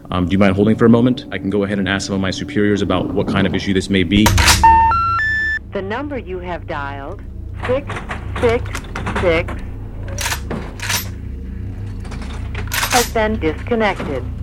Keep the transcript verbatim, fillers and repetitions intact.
Um, do you mind holding for a moment? I can go ahead and ask some of my superiors about what kind of issue this may be. The number you have dialed, six six six, has been disconnected.